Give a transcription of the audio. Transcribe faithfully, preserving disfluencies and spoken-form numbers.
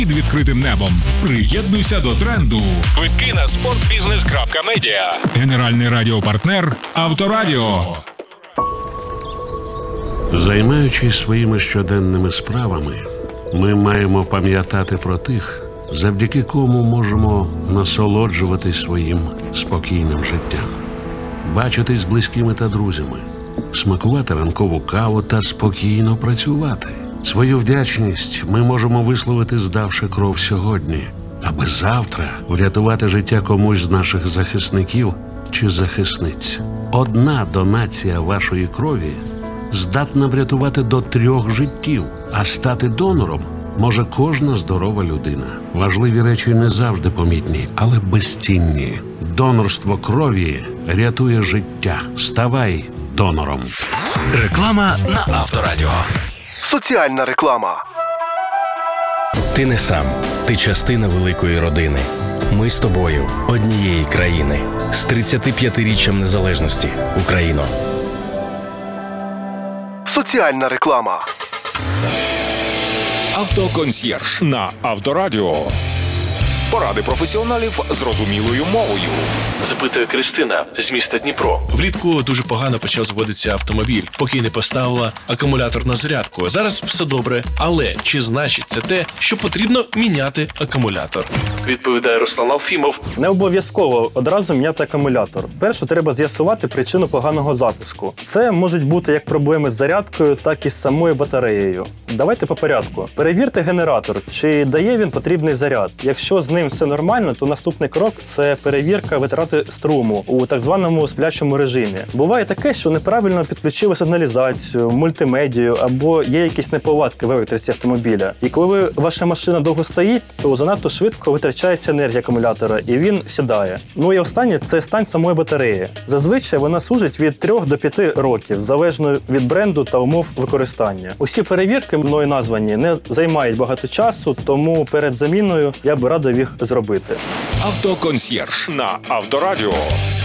під відкритим небом. Приєднуйся до тренду. Квитки на спортбізнес крапка медіа. Генеральний радіопартнер Авторадіо. Займаючись своїми щоденними справами, ми маємо пам'ятати про тих, завдяки кому можемо насолоджуватись своїм спокійним життям, бачитись з близькими та друзями, смакувати ранкову каву та спокійно працювати. Свою вдячність ми можемо висловити, здавши кров сьогодні, аби завтра врятувати життя комусь з наших захисників чи захисниць. Одна донація вашої крові здатна врятувати до трьох життів, а стати донором може кожна здорова людина. Важливі речі не завжди помітні, але безцінні. Донорство крові рятує життя. Ставай донором. Реклама на Авторадіо. Соціальна реклама. Ти не сам. Ти частина великої родини. Ми з тобою однієї країни. З тридцятип'ятиріччям незалежності. Україно. Соціальна реклама. Автоконсьєрж на Авторадіо. Поради професіоналів зрозумілою мовою. Запитує Кристина з міста Дніпро. Влітку дуже погано почав заводитися автомобіль, поки не поставила акумулятор на зарядку. Зараз все добре, але чи значить це те, що потрібно міняти акумулятор? Відповідає Руслан Алфімов. Не обов'язково одразу міняти акумулятор. Першу треба з'ясувати причину поганого запуску. Це можуть бути як проблеми з зарядкою, так і з самою батареєю. Давайте по порядку. Перевірте генератор, чи дає він потрібний заряд. Якщо з ним все нормально, то наступний крок – це перевірка витрати струму у так званому сплячому режимі. Буває таке, що неправильно підключили сигналізацію, мультимедію або є якісь неполадки в електриці автомобіля. І коли ваша машина довго стоїть, то занадто швидко витрачається енергія акумулятора і він сідає. Ну і останнє – це стан самої батареї. Зазвичай вона служить від трьох до п'яти років, залежно від бренду та умов використання. Усі перевірки мною названі не займають багато часу, тому перед заміною я б радив їх зробити. Автоконсьєрж на Авторадіо.